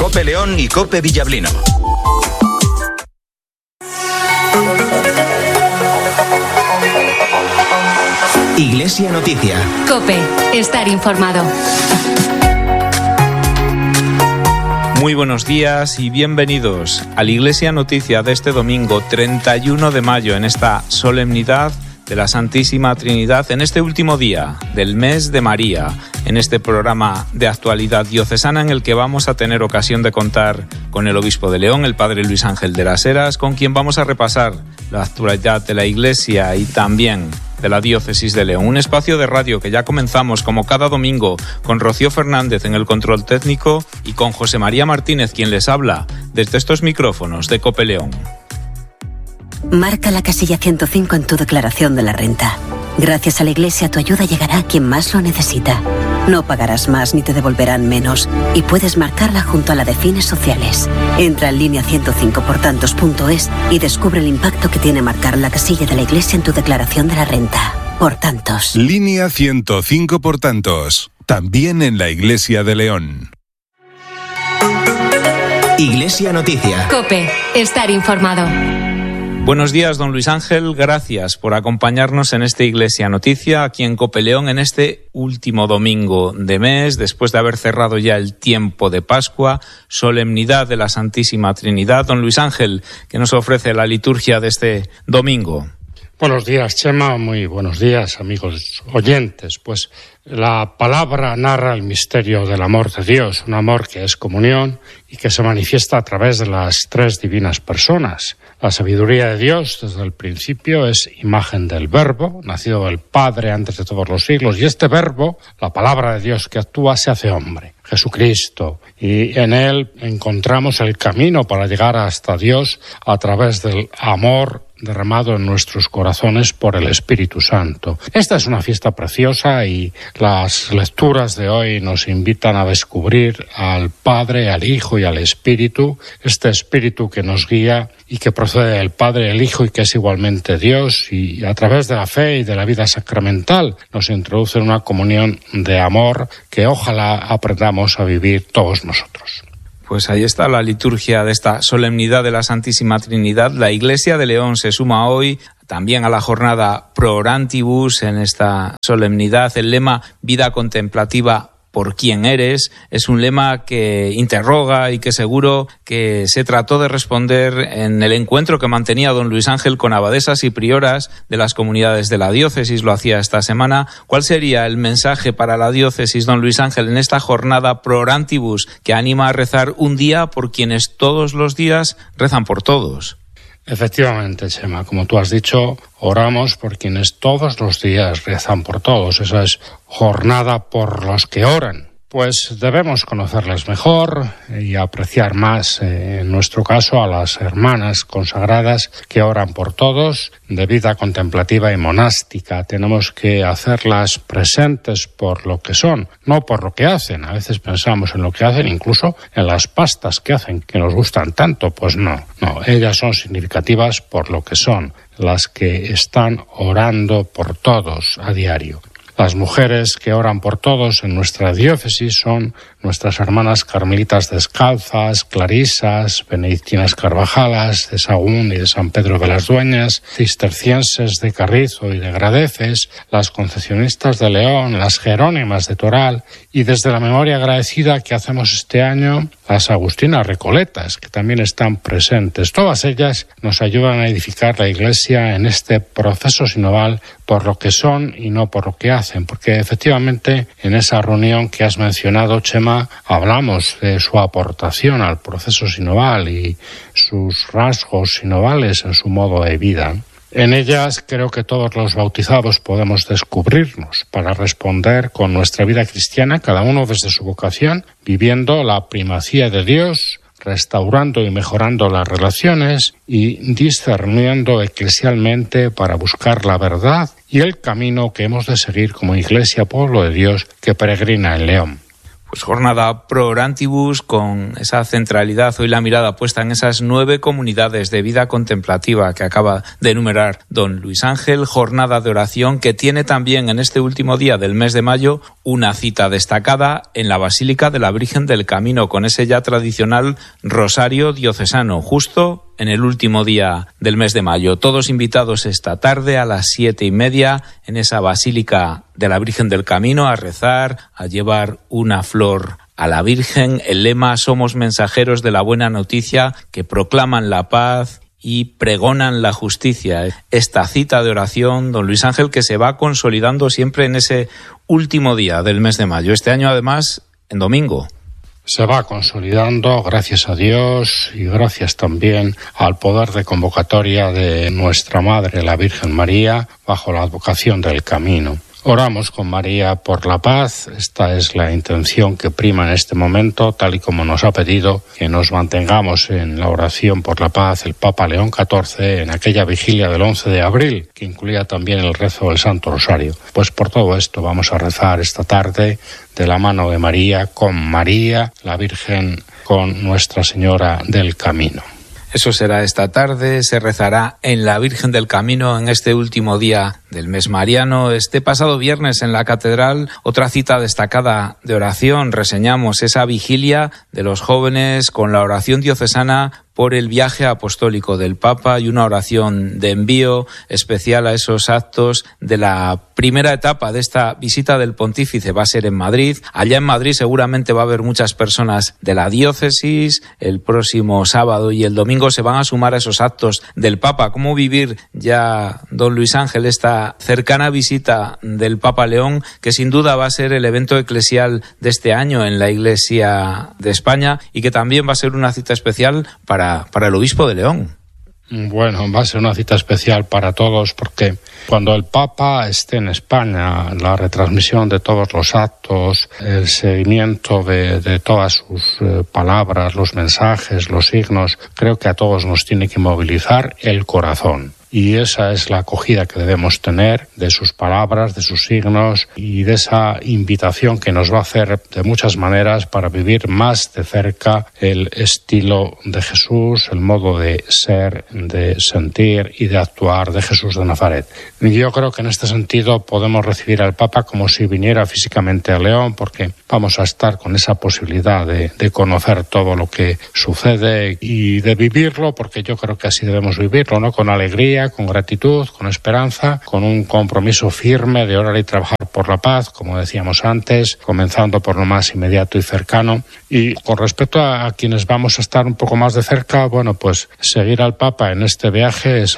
COPE León y COPE Villablino. Iglesia Noticia. COPE, estar informado. Muy buenos días y bienvenidos a la Iglesia Noticia de este domingo 31 de mayo en esta solemnidad de la Santísima Trinidad, en este último día del mes de María, en este programa de actualidad diocesana en el que vamos a tener ocasión de contar con el obispo de León, el padre Luis Ángel de las Heras, con quien vamos a repasar la actualidad de la Iglesia y también de la Diócesis de León. Un espacio de radio que ya comenzamos como cada domingo con Rocío Fernández en el control técnico y con José María Martínez, quien les habla desde estos micrófonos de COPE León. Marca la casilla 105 en tu declaración de la renta. Gracias a la Iglesia, tu ayuda llegará a quien más lo necesita. No pagarás más ni te devolverán menos. Y puedes marcarla junto a la de fines sociales. Entra en línea 105portantos.es y descubre el impacto que tiene marcar la casilla de la Iglesia en tu declaración de la renta. Por tantos. Línea 105 por tantos. También en la Iglesia de León. Iglesia Noticia. COPE, estar informado. Buenos días, don Luis Ángel. Gracias por acompañarnos en esta Iglesia Noticia, aquí en COPE León, en este último domingo de mes, después de haber cerrado ya el tiempo de Pascua, solemnidad de la Santísima Trinidad. Don Luis Ángel, ¿qué nos ofrece la liturgia de este domingo? Buenos días, Chema. Muy buenos días, amigos oyentes. Pues la palabra narra el misterio del amor de Dios, un amor que es comunión y que se manifiesta a través de las tres divinas personas. La sabiduría de Dios, desde el principio, es imagen del Verbo, nacido del Padre antes de todos los siglos, y este Verbo, la palabra de Dios que actúa, se hace hombre, Jesucristo, y en él encontramos el camino para llegar hasta Dios a través del amor derramado en nuestros corazones por el Espíritu Santo. Esta es una fiesta preciosa y las lecturas de hoy nos invitan a descubrir al Padre, al Hijo y al Espíritu, este Espíritu que nos guía y que procede del Padre, el Hijo y que es igualmente Dios, y a través de la fe y de la vida sacramental nos introduce en una comunión de amor que ojalá aprendamos a vivir todos nosotros. Pues ahí está la liturgia de esta solemnidad de la Santísima Trinidad. La Iglesia de León se suma hoy también a la jornada Pro Orantibus en esta solemnidad. El lema Vida Contemplativa por quién eres es un lema que interroga y que seguro que se trató de responder en el encuentro que mantenía don Luis Ángel con abadesas y prioras de las comunidades de la diócesis. Lo hacía esta semana. ¿Cuál sería el mensaje para la diócesis, don Luis Ángel, en esta jornada Pro Orantibus que anima a rezar un día por quienes todos los días rezan por todos? Efectivamente, Chema, como tú has dicho, oramos por quienes todos los días rezan por todos. Esa es jornada por los que oran. Pues debemos conocerles mejor y apreciar más, en nuestro caso, a las hermanas consagradas que oran por todos, de vida contemplativa y monástica. Tenemos que hacerlas presentes por lo que son, no por lo que hacen. A veces pensamos en lo que hacen, incluso en las pastas que hacen, que nos gustan tanto. Pues no, ellas son significativas por lo que son, las que están orando por todos a diario. Las mujeres que oran por todos en nuestra diócesis son nuestras hermanas carmelitas descalzas, clarisas, benedictinas carvajalas, de Sahagún y de San Pedro de las Dueñas, cistercienses de Carrizo y de Gradeces, las concepcionistas de León, las jerónimas de Toral y desde la memoria agradecida que hacemos este año, las agustinas recoletas, que también están presentes. Todas ellas nos ayudan a edificar la Iglesia en este proceso sinodal por lo que son y no por lo que hacen, porque efectivamente en esa reunión que has mencionado, Chema, hablamos de su aportación al proceso sinodal y sus rasgos sinodales en su modo de vida. En ellas creo que todos los bautizados podemos descubrirnos para responder con nuestra vida cristiana, cada uno desde su vocación, viviendo la primacía de Dios, restaurando y mejorando las relaciones y discerniendo eclesialmente para buscar la verdad y el camino que hemos de seguir como Iglesia, pueblo de Dios, que peregrina en León. Pues jornada Pro Orantibus con esa centralidad, hoy la mirada puesta en esas 9 comunidades de vida contemplativa que acaba de enumerar don Luis Ángel, jornada de oración que tiene también en este último día del mes de mayo una cita destacada en la Basílica de la Virgen del Camino, con ese ya tradicional rosario diocesano, justo en el último día del mes de mayo. Todos invitados esta tarde a las 7:30 en esa Basílica de la Virgen del Camino a rezar, a llevar una flor a la Virgen. El lema: somos mensajeros de la buena noticia que proclaman la paz y pregonan la justicia. Esta cita de oración, don Luis Ángel, que se va consolidando siempre en ese último día del mes de mayo. Este año, además, en domingo. Se va consolidando, gracias a Dios, y gracias también al poder de convocatoria de nuestra Madre, la Virgen María, bajo la advocación del camino. Oramos con María por la paz. Esta es la intención que prima en este momento, tal y como nos ha pedido que nos mantengamos en la oración por la paz el Papa León XIV en aquella vigilia del 11 de abril, que incluía también el rezo del Santo Rosario. Pues por todo esto vamos a rezar esta tarde de la mano de María, la Virgen, con Nuestra Señora del Camino. Eso será esta tarde, se rezará en la Virgen del Camino en este último día del mes mariano. Este pasado viernes en la Catedral, otra cita destacada de oración. Reseñamos esa vigilia de los jóvenes con la oración diocesana por el viaje apostólico del Papa y una oración de envío especial a esos actos de la primera etapa de esta visita del Pontífice. Va a ser en Madrid. Allá en Madrid seguramente va a haber muchas personas de la diócesis. El próximo sábado y el domingo se van a sumar a esos actos del Papa. ¿Cómo vivir ya, don Luis Ángel, esta cercana visita del Papa León, que sin duda va a ser el evento eclesial de este año en la Iglesia de España y que también va a ser una cita especial para el obispo de León? Bueno, va a ser una cita especial para todos, porque cuando el Papa esté en España, la retransmisión de todos los actos, el seguimiento de todas sus palabras, los mensajes, los signos, creo que a todos nos tiene que movilizar el corazón. Y esa es la acogida que debemos tener de sus palabras, de sus signos y de esa invitación que nos va a hacer de muchas maneras para vivir más de cerca el estilo de Jesús, el modo de ser, de sentir y de actuar de Jesús de Nazaret. Yo creo que en este sentido podemos recibir al Papa como si viniera físicamente a León, porque vamos a estar con esa posibilidad de conocer todo lo que sucede y de vivirlo, porque yo creo que así debemos vivirlo, ¿no? Con alegría, con gratitud, con esperanza, con un compromiso firme de orar y trabajar por la paz, como decíamos antes, comenzando por lo más inmediato y cercano. Y con respecto a quienes vamos a estar un poco más de cerca, bueno, pues seguir al Papa en este viaje es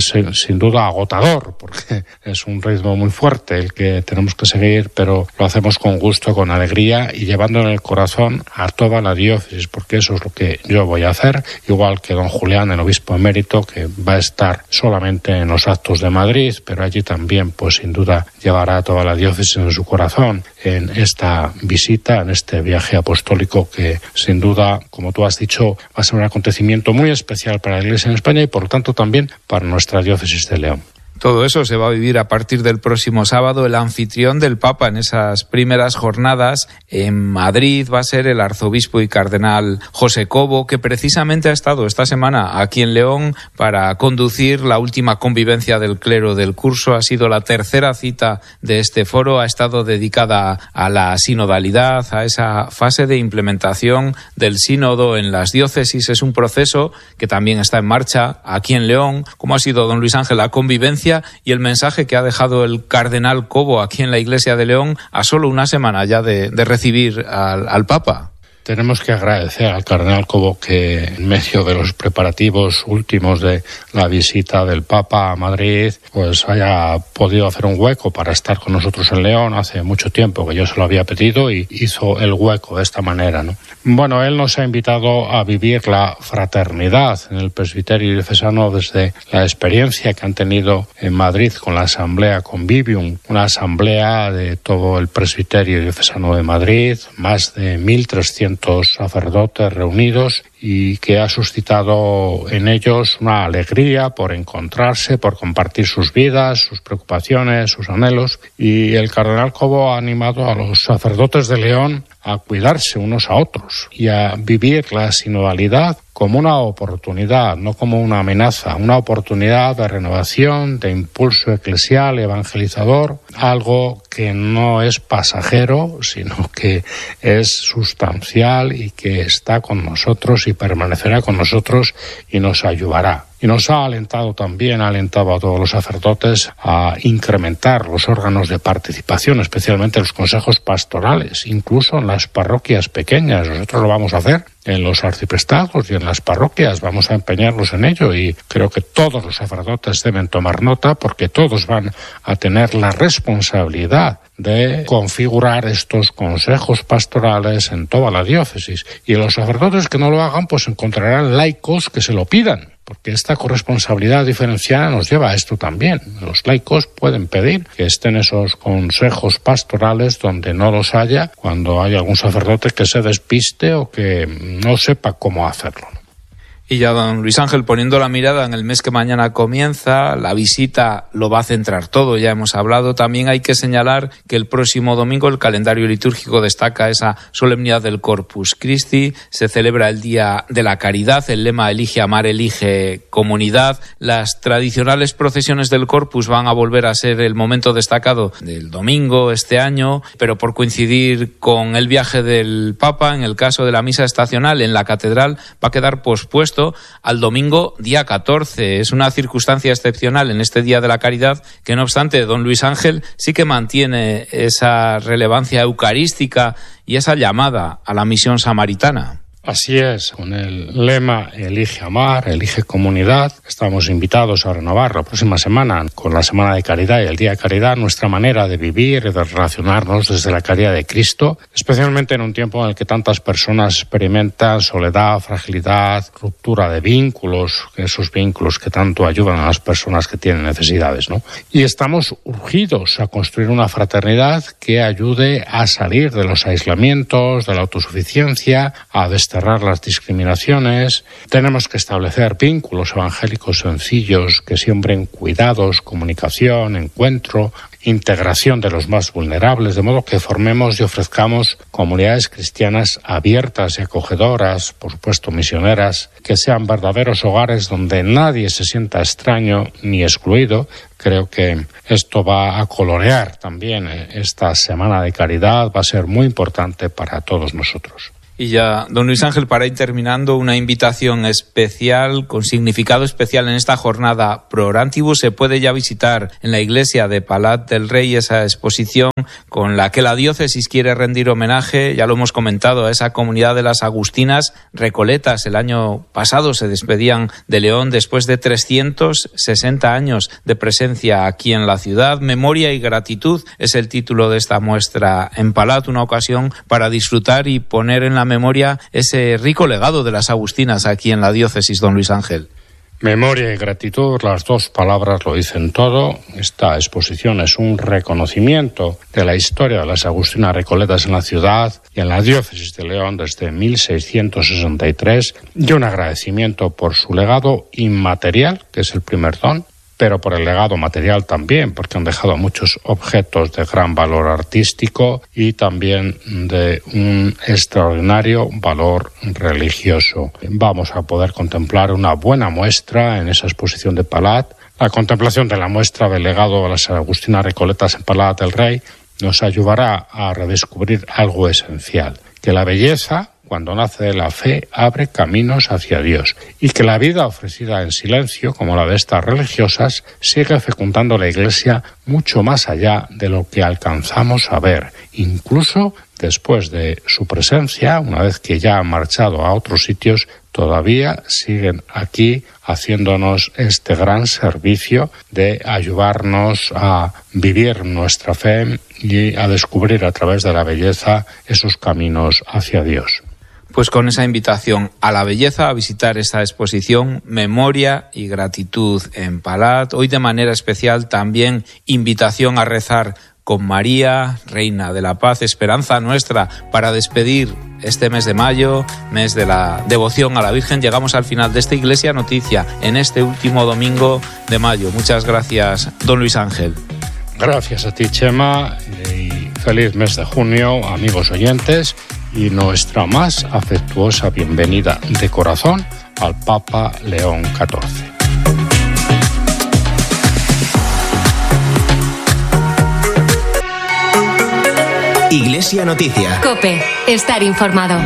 sin duda agotador, porque es un ritmo muy fuerte el que tenemos que seguir, pero lo hacemos con gusto, con alegría y llevando en el corazón a toda la diócesis, porque eso es lo que yo voy a hacer, igual que don Julián, el obispo emérito, que va a estar solamente en los actos de Madrid, pero allí también, pues sin duda, llevará a toda la diócesis en su corazón en esta visita, en este viaje apostólico que, sin duda, como tú has dicho, va a ser un acontecimiento muy especial para la Iglesia en España y, por lo tanto, también para nuestra diócesis de León. Todo eso se va a vivir a partir del próximo sábado. El anfitrión del Papa en esas primeras jornadas en Madrid va a ser el arzobispo y cardenal José Cobo, que precisamente ha estado esta semana aquí en León para conducir la última convivencia del clero del curso. Ha sido la tercera cita de este foro. Ha estado dedicada a la sinodalidad, a esa fase de implementación del sínodo en las diócesis. Es un proceso que también está en marcha aquí en León. ¿Cómo ha sido, don Luis Ángel, la convivencia y el mensaje que ha dejado el cardenal Cobo aquí en la Iglesia de León a solo una semana ya de recibir al Papa? Tenemos que agradecer al cardenal Cobo que en medio de los preparativos últimos de la visita del Papa a Madrid, pues haya podido hacer un hueco para estar con nosotros en León. Hace mucho tiempo que yo se lo había pedido y hizo el hueco de esta manera, ¿no? Bueno, él nos ha invitado a vivir la fraternidad en el presbiterio diocesano desde la experiencia que han tenido en Madrid con la asamblea Convivium, una asamblea de todo el presbiterio diocesano de Madrid, más de 1.300 sacerdotes reunidos, y que ha suscitado en ellos una alegría por encontrarse, por compartir sus vidas, sus preocupaciones, sus anhelos. Y el cardenal Cobo ha animado a los sacerdotes de León a cuidarse unos a otros y a vivir la sinodalidad como una oportunidad, no como una amenaza, una oportunidad de renovación, de impulso eclesial, evangelizador, algo que no es pasajero, sino que es sustancial y que está con nosotros y permanecerá con nosotros y nos ayudará. Y nos ha alentado a todos los sacerdotes a incrementar los órganos de participación, especialmente los consejos pastorales, incluso en las parroquias pequeñas. Nosotros lo vamos a hacer en los arciprestados y en las parroquias, vamos a empeñarnos en ello y creo que todos los sacerdotes deben tomar nota porque todos van a tener la responsabilidad de configurar estos consejos pastorales en toda la diócesis. Y los sacerdotes que no lo hagan, pues encontrarán laicos que se lo pidan, porque esta corresponsabilidad diferenciada nos lleva a esto también. Los laicos pueden pedir que estén esos consejos pastorales donde no los haya, cuando hay algún sacerdote que se despiste o que no sepa cómo hacerlo. Y ya don Luis Ángel, poniendo la mirada en el mes que mañana comienza, la visita lo va a centrar todo, ya hemos hablado. También hay que señalar que el próximo domingo el calendario litúrgico destaca esa solemnidad del Corpus Christi, se celebra el Día de la Caridad, el lema Elige amar, elige comunidad. Las tradicionales procesiones del Corpus van a volver a ser el momento destacado del domingo este año, pero por coincidir con el viaje del Papa, en el caso de la misa estacional en la catedral, va a quedar pospuesto al domingo día 14. Es una circunstancia excepcional en este Día de la Caridad que, no obstante, don Luis Ángel sí que mantiene esa relevancia eucarística y esa llamada a la misión samaritana. Así es, con el lema Elige amar, elige comunidad, estamos invitados a renovar la próxima semana, con la Semana de Caridad y el Día de Caridad, nuestra manera de vivir y de relacionarnos desde la caridad de Cristo, especialmente en un tiempo en el que tantas personas experimentan soledad, fragilidad, ruptura de vínculos, esos vínculos que tanto ayudan a las personas que tienen necesidades, ¿no? Y estamos urgidos a construir una fraternidad que ayude a salir de los aislamientos, de la autosuficiencia, a desterrar las discriminaciones. Tenemos que establecer vínculos evangélicos sencillos que siembren cuidados, comunicación, encuentro, integración de los más vulnerables, de modo que formemos y ofrezcamos comunidades cristianas abiertas y acogedoras, por supuesto misioneras, que sean verdaderos hogares donde nadie se sienta extraño ni excluido. Creo que esto va a colorear también esta Semana de Caridad, va a ser muy importante para todos nosotros. Y ya, don Luis Ángel, para ir terminando, una invitación especial, con significado especial en esta jornada Pro Orantibus. Se puede ya visitar en la iglesia de Palat del Rey esa exposición con la que la diócesis quiere rendir homenaje, ya lo hemos comentado, a esa comunidad de las Agustinas Recoletas. El año pasado se despedían de León después de 360 años de presencia aquí en la ciudad. Memoria y gratitud es el título de esta muestra en Palat, una ocasión para disfrutar y poner en la memoria ese rico legado de las Agustinas aquí en la diócesis, don Luis Ángel. Memoria y gratitud, las dos palabras lo dicen todo. Esta exposición es un reconocimiento de la historia de las Agustinas Recoletas en la ciudad y en la diócesis de León desde 1663 y un agradecimiento por su legado inmaterial, que es el primer don, pero por el legado material también, porque han dejado muchos objetos de gran valor artístico y también de un extraordinario valor religioso. Vamos a poder contemplar una buena muestra en esa exposición de Palat. La contemplación de la muestra del legado de las Agustinas Recoletas en Palat del Rey nos ayudará a redescubrir algo esencial, que la belleza, cuando nace de la fe, abre caminos hacia Dios, y que la vida ofrecida en silencio, como la de estas religiosas, sigue fecundando la Iglesia mucho más allá de lo que alcanzamos a ver, incluso después de su presencia, una vez que ya han marchado a otros sitios, todavía siguen aquí haciéndonos este gran servicio de ayudarnos a vivir nuestra fe y a descubrir a través de la belleza esos caminos hacia Dios. Pues con esa invitación a la belleza, a visitar esta exposición Memoria y Gratitud en Palat. Hoy de manera especial también invitación a rezar con María, Reina de la Paz, esperanza nuestra, para despedir este mes de mayo, mes de la devoción a la Virgen. Llegamos al final de esta Iglesia Noticia en este último domingo de mayo. Muchas gracias, don Luis Ángel. Gracias a ti, Chema, y feliz mes de junio, amigos oyentes, y nuestra más afectuosa bienvenida de corazón al Papa León XIV. Iglesia Noticia. COPE. Estar informado.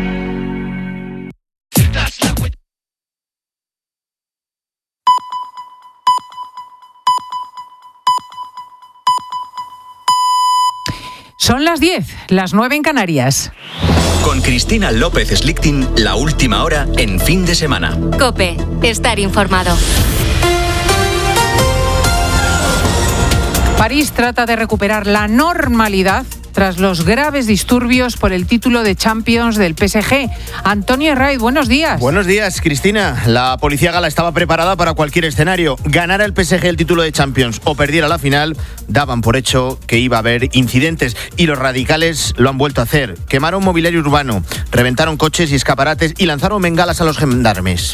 Son las 10, las 9 en Canarias. Con Cristina López Slichting, la última hora en fin de semana. COPE. Estar informado. París trata de recuperar la normalidad tras los graves disturbios por el título de Champions del PSG. Antonio Herraiz, buenos días. Buenos días, Cristina. La policía gala estaba preparada para cualquier escenario. Ganara el PSG el título de Champions o perdiera la final, daban por hecho que iba a haber incidentes. Y los radicales lo han vuelto a hacer. Quemaron mobiliario urbano, reventaron coches y escaparates y lanzaron bengalas a los gendarmes.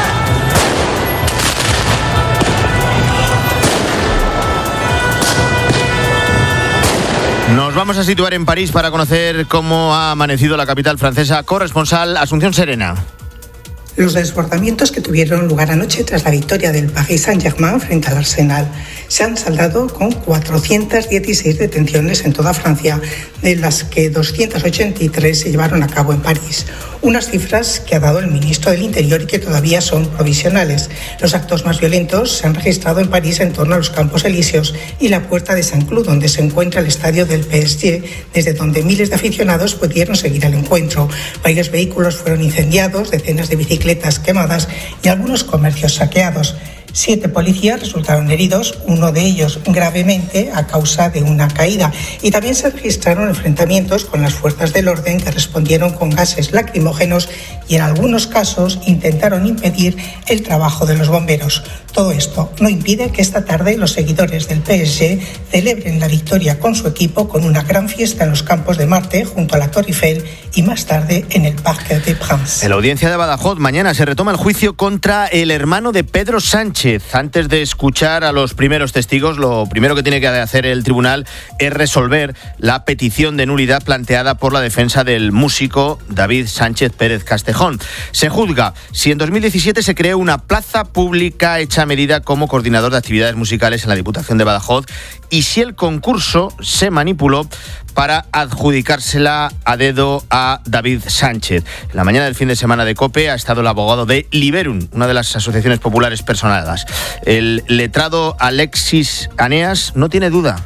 Nos vamos a situar en París para conocer cómo ha amanecido la capital francesa. Corresponsal Asunción Serena. Los desbordamientos que tuvieron lugar anoche tras la victoria del Paris Saint-Germain frente al Arsenal se han saldado con 416 detenciones en toda Francia, de las que 283 se llevaron a cabo en París. Unas cifras que ha dado el ministro del Interior y que todavía son provisionales. Los actos más violentos se han registrado en París en torno a los Campos Elíseos y la Puerta de Saint-Cloud, donde se encuentra el estadio del PSG, desde donde miles de aficionados pudieron seguir el encuentro. Varios vehículos fueron incendiados, decenas de bicicletas quemadas y algunos comercios saqueados. 7 policías resultaron heridos, uno de ellos gravemente a causa de una caída. Y también se registraron enfrentamientos con las fuerzas del orden que respondieron con gases lacrimógenos y en algunos casos intentaron impedir el trabajo de los bomberos. Todo esto no impide que esta tarde los seguidores del PSG celebren la victoria con su equipo con una gran fiesta en los Campos de Marte junto a la Torre Eiffel y más tarde en el Parc des Princes. En la audiencia de Badajoz mañana se retoma el juicio contra el hermano de Pedro Sánchez. Antes de escuchar a los primeros testigos, lo primero que tiene que hacer el tribunal es resolver la petición de nulidad planteada por la defensa del músico David Sánchez Pérez Castejón. Se juzga si en 2017 se creó una plaza pública hecha a medida como coordinador de actividades musicales en la Diputación de Badajoz y si el concurso se manipuló para adjudicársela a dedo a David Sánchez. En la mañana del fin de semana de COPE ha estado el abogado de Liberum, una de las asociaciones populares personadas. El letrado Alexis Aneas no tiene duda.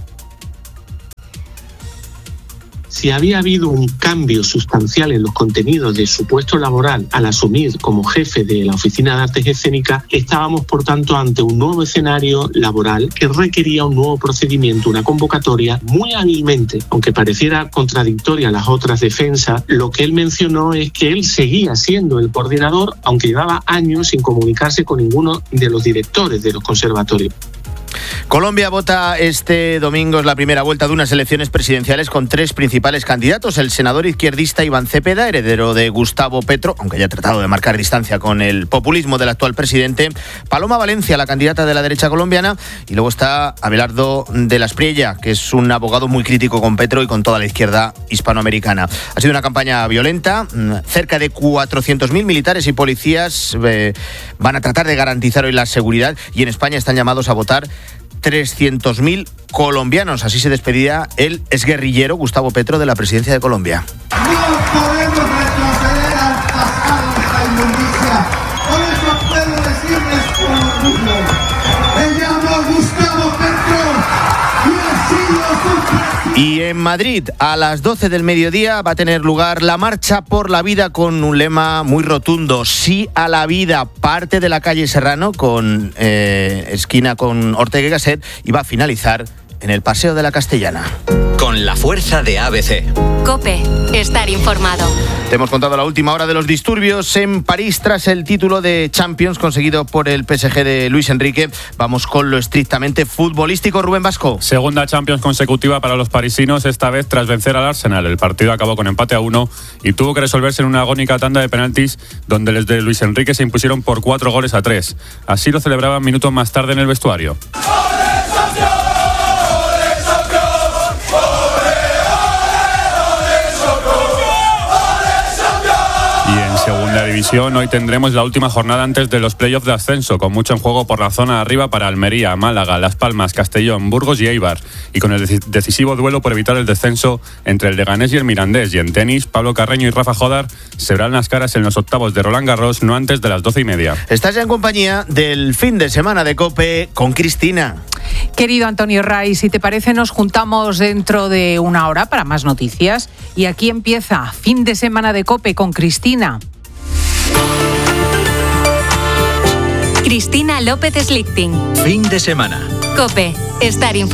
Si había habido un cambio sustancial en los contenidos de su puesto laboral al asumir como jefe de la Oficina de Artes Escénicas, estábamos, por tanto, ante un nuevo escenario laboral que requería un nuevo procedimiento, una convocatoria. Muy hábilmente, aunque pareciera contradictoria a las otras defensas, lo que él mencionó es que él seguía siendo el coordinador, aunque llevaba años sin comunicarse con ninguno de los directores de los conservatorios. Colombia vota este domingo, es la primera vuelta de unas elecciones presidenciales con 3 principales candidatos. El senador izquierdista Iván Cepeda, heredero de Gustavo Petro, aunque haya tratado de marcar distancia con el populismo del actual presidente. Paloma Valencia, la candidata de la derecha colombiana. Y luego está Abelardo de la Espriella, que es un abogado muy crítico con Petro y con toda la izquierda hispanoamericana. Ha sido una campaña violenta. Cerca de 400.000 militares y policías van a tratar de garantizar hoy la seguridad. Y en España están llamados a votar 300.000 colombianos. Así se despedía el exguerrillero Gustavo Petro de la presidencia de Colombia. No podemos retroceder al pasado de la inmundicia. Por eso puedo decirles con orgullo: me llamo Gustavo Petro y he sido su presidente. Y en Madrid, a las 12 del mediodía, va a tener lugar la Marcha por la Vida con un lema muy rotundo: sí a la vida. Parte de la calle Serrano, con esquina con Ortega y Gasset, y va a finalizar en el Paseo de la Castellana. Con la fuerza de ABC. COPE. Estar informado. Te hemos contado la última hora de los disturbios en París tras el título de Champions conseguido por el PSG de Luis Enrique. Vamos con lo estrictamente futbolístico. Rubén Vasco. Segunda Champions consecutiva para los parisinos, esta vez tras vencer al Arsenal. El partido acabó con empate a 1 y tuvo que resolverse en una agónica tanda de penaltis donde los de Luis Enrique se impusieron por 4-3. Así lo celebraban minutos más tarde en el vestuario. la división, hoy tendremos la última jornada antes de los playoffs de ascenso, con mucho en juego por la zona de arriba para Almería, Málaga, Las Palmas, Castellón, Burgos y Eibar, y con el decisivo duelo por evitar el descenso entre el Leganés y el Mirandés. Y en tenis, Pablo Carreño y Rafa Jodar se verán las caras en los octavos de Roland Garros, no antes de las 12:30. Estás ya en compañía del fin de semana de COPE con Cristina. Querido Antonio Ray, si te parece, nos juntamos dentro de una hora para más noticias. Y aquí empieza Fin de Semana de COPE con Cristina. Cristina López Slichting. Fin de semana. COPE. Estar informado.